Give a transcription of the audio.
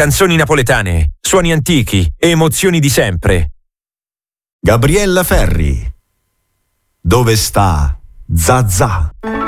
Canzoni napoletane, suoni antichi, emozioni di sempre. Gabriella Ferri. Dove sta Zazà?